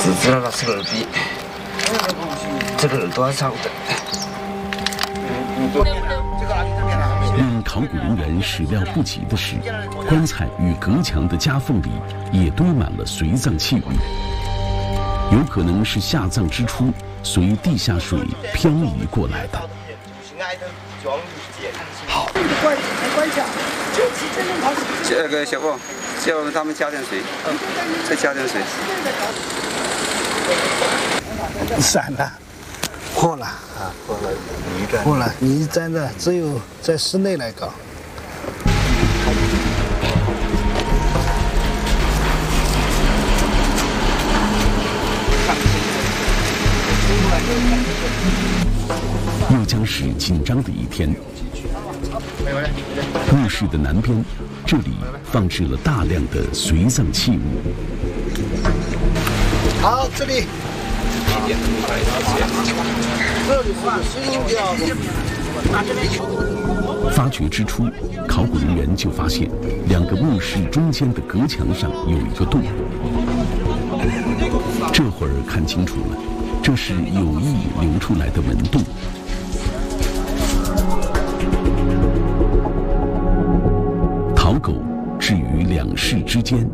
只知道它是耳鼻，这个耳朵烧的。 令考古人员始料不及的是，棺材与隔墙的夹缝里也堆满了随葬器物，有可能是下葬之初随地下水漂移过来的。 好， 这个小凤，叫他们加点水，再加点水。 散了，破了啊，破了，泥粘的，只有在室内来搞。 又将是紧张的一天。墓室的南边，这里放置了大量的随葬器物。 好，这里。这里是新疆的。 发掘之初，考古人员就发现2个墓室中间的隔墙上有一个洞。这会儿看清楚了，这是有意留出来的门洞。陶狗置于2室之间。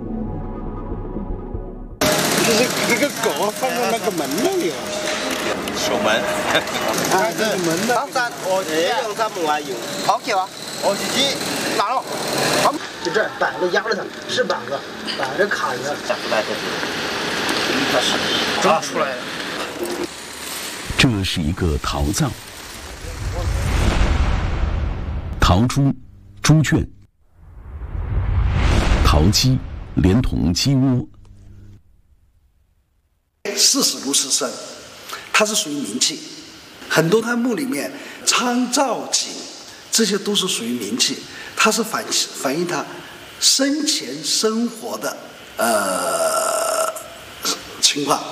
就是这个狗放在那个门那里了。 守门。 啊，这个门的。 我用咱们玩用。好去吧，我自己拿了。好，就这板子压着它，是板子，板子卡着。 长出来的，它是长出来了。 这是一个陶灶，陶猪、猪圈、陶鸡，连同鸡窝。 视死如是生，它是属于冥器。很多棺木里面参照井，这些都是属于冥器，它是反映他生前生活的情况。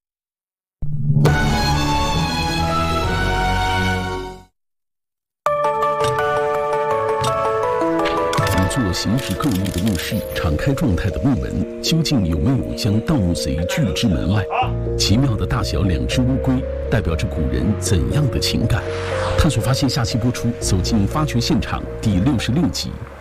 做形制构立的墓室，敞开状态的墓门，究竟有没有将盗墓贼拒之门外？奇妙的大小2只乌龟，代表着古人怎样的情感？探索发现下期播出，走进发掘现场第66集。